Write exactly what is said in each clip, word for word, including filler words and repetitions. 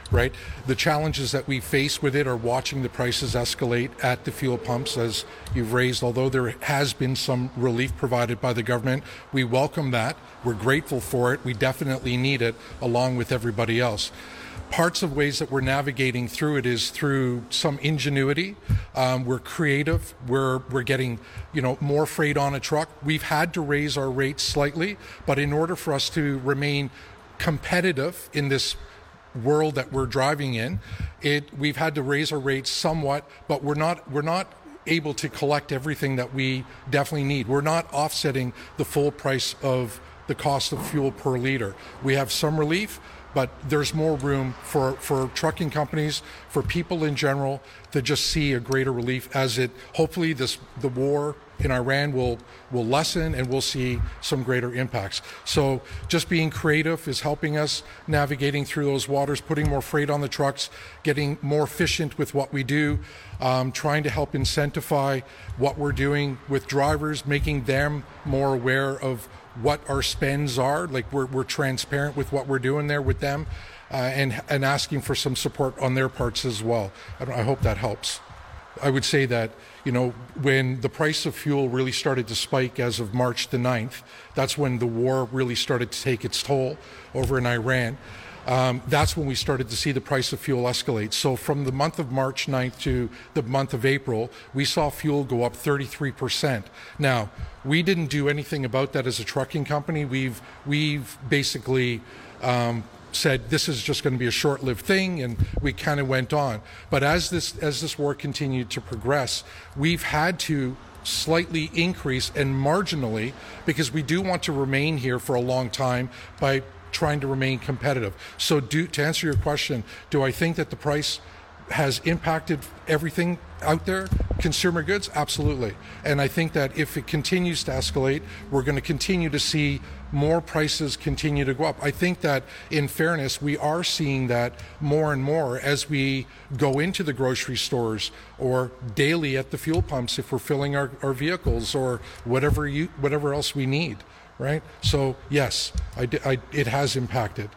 right? The challenges that we face with it are watching the prices escalate at the fuel pumps, as you've raised. Although there has been some relief provided by the government, we welcome that. We're grateful for it. We definitely need it, along with everybody else. Parts of ways that we're navigating through it is through some ingenuity. Um, we're creative. We're we're getting, you know, more freight on a truck. We've had to raise our rates slightly, but in order for us to remain competitive in this world that we're driving in, it we've had to raise our rates somewhat, but we're not we're not able to collect everything that we definitely need. We're not offsetting the full price of the cost of fuel per liter. We have some relief, but there's more room for, for trucking companies, for people in general, to just see a greater relief as it, hopefully this the war in Iran will will lessen and we'll see some greater impacts. So just being creative is helping us navigating through those waters, putting more freight on the trucks, getting more efficient with what we do, um, trying to help incentivize what we're doing with drivers, making them more aware of what our spends are. Like we're we're transparent with what we're doing there with them, uh, and and asking for some support on their parts as well. I, don't, I hope that helps. I would say that, you know, when the price of fuel really started to spike as of March the ninth, that's when the war really started to take its toll over in Iran. Um, that's when we started to see the price of fuel escalate. So from the month of March ninth to the month of April, we saw fuel go up thirty-three percent. Now, we didn't do anything about that as a trucking company. We've we've basically um, said this is just going to be a short-lived thing, and we kind of went on. But as this as this war continued to progress, we've had to slightly increase and marginally, because we do want to remain here for a long time by trying to remain competitive. So do, to answer your question, do I think that the price has impacted everything out there? Consumer goods? Absolutely. And I think that if it continues to escalate, we're going to continue to see more prices continue to go up. I think that, in fairness, we are seeing that more and more as we go into the grocery stores or daily at the fuel pumps if we're filling our, our vehicles or whatever you whatever else we need. Right? So, yes, I, I, it has impacted.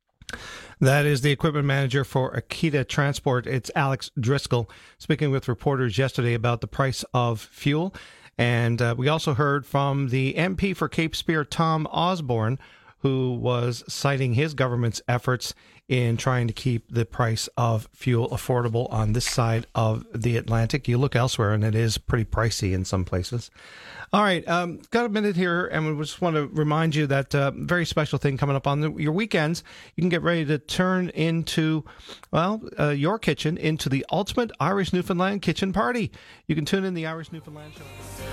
That is the equipment manager for Akita Transport. It's Alex Driscoll speaking with reporters yesterday about the price of fuel. And uh, we also heard from the M P for Cape Spear, Tom Osborne, who was citing his government's efforts in trying to keep the price of fuel affordable on this side of the Atlantic. You look elsewhere, and it is pretty pricey in some places. All right, um, got a minute here, and we just want to remind you that uh, very special thing coming up on the, your weekends. You can get ready to turn into, well, uh, your kitchen into the ultimate Irish Newfoundland kitchen party. You can tune in the Irish Newfoundland show.